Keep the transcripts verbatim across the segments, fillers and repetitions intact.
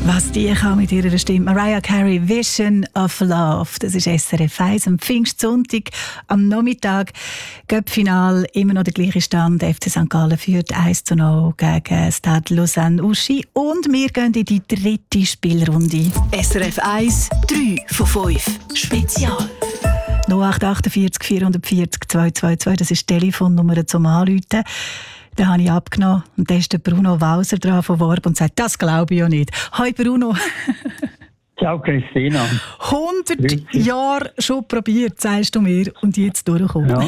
Was die kann mit ihrer Stimme. Mariah Carey, Vision of Love. Das ist S R F eins am Pfingstsonntag am Nachmittag. Göppfinal, immer noch der gleiche Stand. F C Sankt Gallen führt eins zu null gegen Stade Lausanne-Uschi. Und wir gehen in die dritte Spielrunde. S R F eins, drei von fünf. Spezial. null acht acht vier vier vier vier zwei zwei zwei, das ist die Telefonnummer zum Anrufen. Den habe ich abgenommen und da ist der Bruno Walser dran von Worb und sagt, das glaube ich ja nicht. Hi Bruno. Ciao Christina. hundert Jahre schon probiert, sagst du mir, und jetzt durchgekommen. Ja,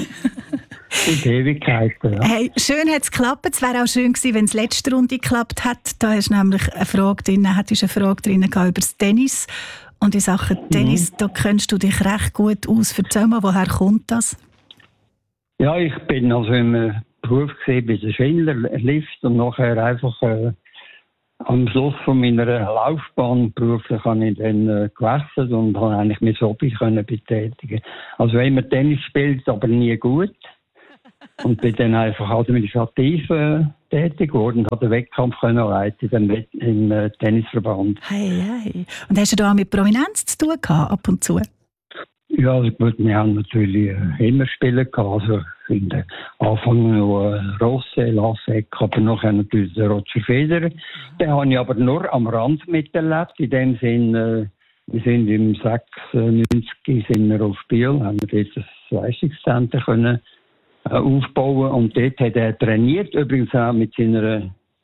in Ewigkeiten. Ja. Hey, schön hat es geklappt. Es wäre auch schön gewesen, wenn es letzte Runde geklappt hat. Da hast du nämlich eine Frage drin, hattest eine Frage drin über das Tennis. Und in Sachen Tennis, mhm. da kennst du dich recht gut aus. Erzähl mal, woher kommt das? Ja, ich bin also im Beruf gesehen bei der Schindler-Lift und nachher einfach äh, am Schluss von meiner Laufbahn beruflich habe ich dann äh, gewechselt und habe eigentlich mein Hobby können betätigen. Also wenn man Tennis spielt, aber nie gut. Und bin dann einfach administrativ äh, tätig geworden und habe den Wettkampf können leiten im, Wett- im äh, Tennisverband. Hey, hey. Und hast du da mit Prominenz zu tun gehabt, ab und zu? Ja, also gut, wir haben natürlich äh, immer Spiele gehabt. Also in den Anfang noch äh, Rossi, Lasek, aber nachher natürlich der Roger Federer. Den habe ich aber nur am Rand miterlebt. In dem Sinn, äh, wir sind im sechsundneunzig sind wir auf Biel, haben wir dort das Leistungszentrum können äh, aufbauen und dort hat er trainiert, übrigens auch mit seiner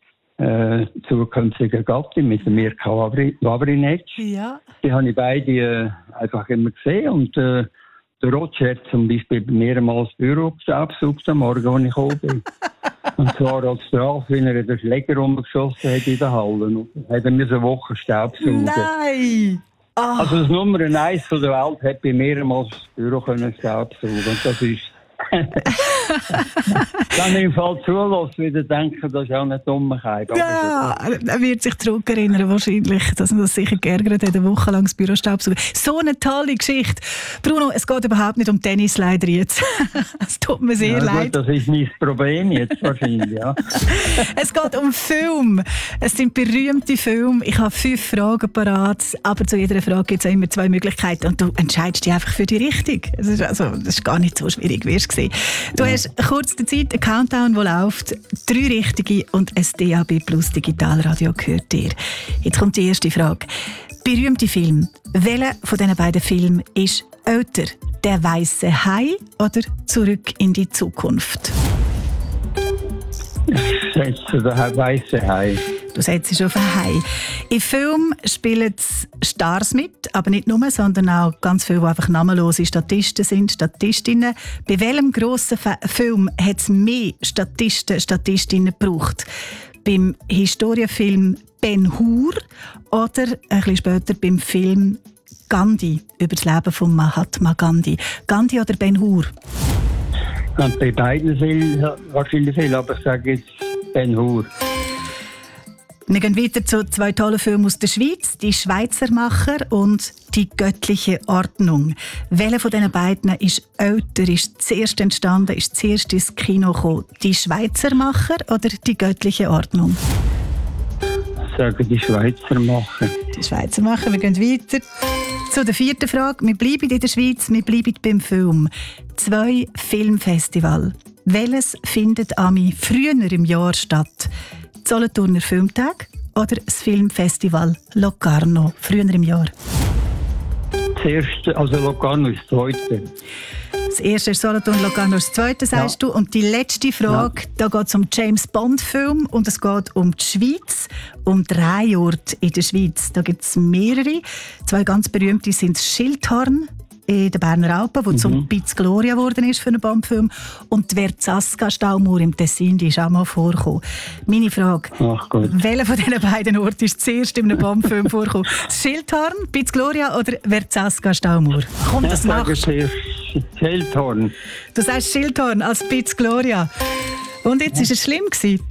äh, zukünftigen Gattin, mit der Mirka Wawrinec. Ja. Die habe ich beide äh, einfach immer gesehen und äh, der Roger hat zum Beispiel mehrmals das Büro abgesucht am Morgen, als ich gekommen bin. Und zwar als Strafe, wenn er den Schläger rumgeschossen hat in der Halle. Und hat er mir so eine Woche Staubsaugen. Nein! Oh. Also das Nummer eins von der Welt hat bei mehrmals das Büro können Staubsaugen. Und das ist... Dann im Fall zulassen, wieder denken, das ist auch eine Dummheit. Ja, er wird sich zurückerinnern wahrscheinlich, dass er das sicher geärgert hat, eine Woche lang das Büro staubsaugen. So eine tolle Geschichte. Bruno, es geht überhaupt nicht um Tennis leider jetzt. Es tut mir sehr ja, leid. Gut, das ist mein Problem jetzt wahrscheinlich, ja. Es geht um Film. Es sind berühmte Filme. Ich habe fünf Fragen parat, aber zu jeder Frage gibt es immer zwei Möglichkeiten und du entscheidest dich einfach für die richtige. Das ist, also, das ist gar nicht so schwierig, wirst du sehen. Du ja. hast kurz die Zeit, einen Countdown, der läuft, drei richtige und ein D A B Plus Digitalradio gehört dir. Jetzt kommt die erste Frage. Berühmte Film. Welcher von diesen beiden Filmen ist älter? Der weiße Hai oder Zurück in die Zukunft? Ich setze den weißen Hai. Du setzt auf einen Hai. Im Film spielen Stars mit, aber nicht nur, sondern auch ganz viele, die einfach namenlose Statisten sind, Statistinnen. Bei welchem grossen Film hat es mehr Statisten, Statistinnen gebraucht? Beim Historienfilm Ben Hur oder ein bisschen später beim Film Gandhi über das Leben von Mahatma Gandhi? Gandhi oder Ben Hur? Bei beiden viel, wahrscheinlich viel, aber ich sage jetzt Ben Hur. Wir gehen weiter zu zwei tollen Filmen aus der Schweiz, «Die Schweizermacher» und «Die göttliche Ordnung». Welcher von diesen beiden ist älter, ist zuerst entstanden, ist zuerst ins Kino gekommen? «Die Schweizermacher» oder «Die göttliche Ordnung»? Ich sage «Die Schweizermacher». «Die Schweizermacher», wir gehen weiter zu der vierten Frage. Wir bleiben in der Schweiz, wir bleiben beim Film. Zwei Filmfestivals. Welches findet ami früher im Jahr statt? Solothurner Filmtag oder das Filmfestival Locarno, früher im Jahr? Das erste, also Locarno ist das zweite. Das erste ist Solothurn, Locarno ist das zweite, sagst ja. du. Und die letzte Frage, ja. da geht es um James Bond-Film und es geht um die Schweiz, um Drehorte in der Schweiz. Da gibt es mehrere. Zwei ganz berühmte sind das Schildhorn in den Berner Alpen, wo mhm. zum Piz Gloria geworden ist für einen Bondfilm. Und die Verzasca-Staumauer im Tessin, die ist auch mal vorgekommen. Meine Frage, welcher von diesen beiden Orten ist zuerst in einem Bondfilm vorgekommen? Schildhorn, Piz Gloria oder Verzasca-Staumauer? Komm, das machst du. Schildhorn. Du sagst Schildhorn als Piz Gloria. Und jetzt war es schlimm gewesen.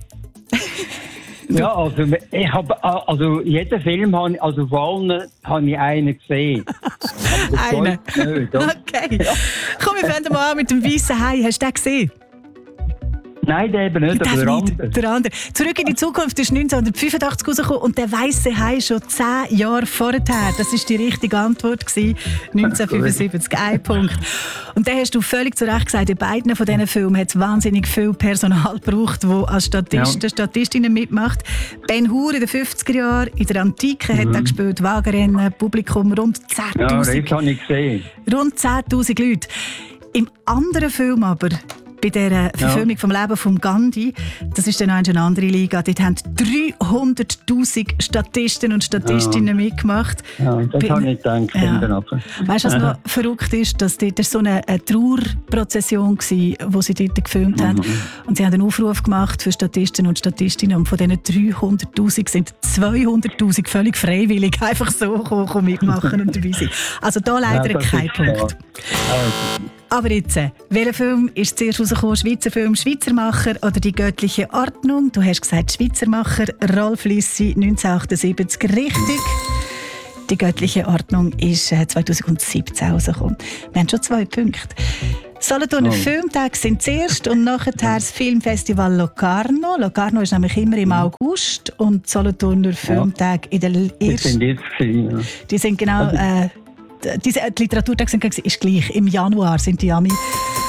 Ja, also ich habe also jeden Film habe also von allen habe ich einen gesehen. Einen. Okay. Ja. Komm, wir fangen mal an mit dem weißen Hai. Hast du den gesehen? Nein, der eben nicht, Der aber der nicht, andere. der andere. Zurück in die Zukunft ist neunzehnhundertfünfundachtzig rausgekommen und der Weisse Hai schon zehn Jahre vorher. Das war die richtige Antwort gewesen. neunzehnhundertfünfundsiebzig, ein Punkt. Und da hast du völlig zu Recht gesagt, in beiden von diesen Filmen hat es wahnsinnig viel Personal gebraucht, das als Statist, Ja. Statistinnen mitmacht. Ben Hur in den fünfziger Jahren, in der Antike Mhm. hat er gespielt, Wagenrennen, Publikum rund Ja, zehntausend. das habe ich gesehen. Rund zehntausend Leute. Im anderen Film aber, bei der Verfilmung vom Leben von Gandhi, das ist dann noch eine andere Liga, dort haben dreihunderttausend Statisten und Statistinnen Ja. mitgemacht. Ja, das Bei- habe ich nicht gedacht. Ja. Ja. Weißt du, was noch verrückt ist? Dass dort so eine, eine Trauerprozession war, die sie dort gefilmt haben. Und sie haben einen Aufruf gemacht für Statistinnen und Statistinnen. Und von diesen dreihunderttausend sind zweihunderttausend völlig freiwillig einfach so gekommen, komm mitmachen und dabei sein. Also da leider Ja, das kein ist Punkt. klar. Also, Aber jetzt, äh, welcher Film ist zuerst rausgekommen? Schweizer Film, Schweizermacher oder Die göttliche Ordnung? Du hast gesagt Schweizermacher, Rolf Lissi, neunzehnhundertachtundsiebzig, richtig. Die göttliche Ordnung ist äh, zweitausendsiebzehn rausgekommen. Wir haben schon zwei Punkte. Solothurner Oh. Filmtage sind zuerst und nachher das Filmfestival Locarno. Locarno ist nämlich immer im August und Solothurner Filmtage in der das ersten. sind jetzt gewesen, ja. Die sind genau. Äh, diese die Literaturtage sind gleich- ist gleich. Im Januar sind die Ami.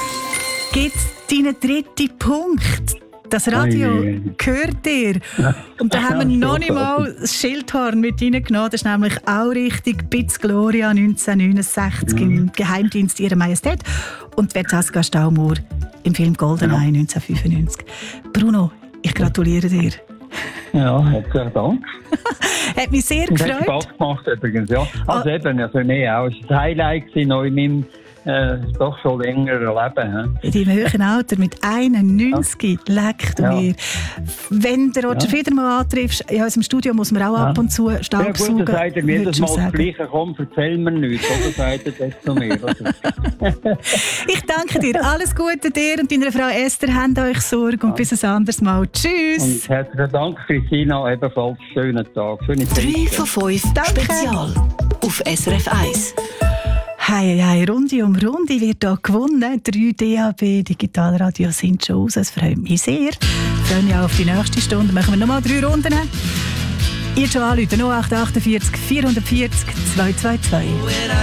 Gibt es deinen dritten Punkt? Das Radio Ui, ui. gehört dir. Und da haben wir noch nicht mal das Schildhorn mit reingenommen. Das ist nämlich auch richtig. Piz Gloria neunzehnhundertneunundsechzig im Geheimdienst Ihrer Majestät. Und Verzaska Staumur im Film Goldeneye neunzehnhundertfünfundneunzig. Bruno, ich gratuliere dir. Ja, herzlichen Dank. Hat mich sehr Es hat gefreut. Spaß gemacht übrigens, ja. Also Ah. eben, also mir auch. Es war ein Highlight gewesen, noch in meinem äh, doch schon längeren Leben. He? In deinem höheren Alter mit einundneunzig, leck du Ja. mir. Wenn du Roger Ja. Federmann antriffst, in unserem Studio muss man auch Ja. ab und zu Ja Staubsaugen. gut, dann sagt er mir jedes würdest du Mal das sagen. Gleiche, komm, erzähl mir nichts, oder sagt er das zu mir? Oder? Ich danke dir. Alles Gute dir und deiner Frau Esther. Habt euch Sorge und bis ein anderes Mal. Tschüss. Und herzlichen Dank, Christina, ebenfalls schönen Tag, schöne drei Zeit. von fünf Danke. Spezial auf S R F eins. Hei, hei, Runde um Runde wird hier gewonnen. Drei D A B Digitalradio sind schon raus. Es freut mich sehr. Ich freue mich auch auf die nächste Stunde. Machen wir nochmal drei Runden. Ihr schon anrufen. null acht acht vier, vier vier null, zwei zwei zwei.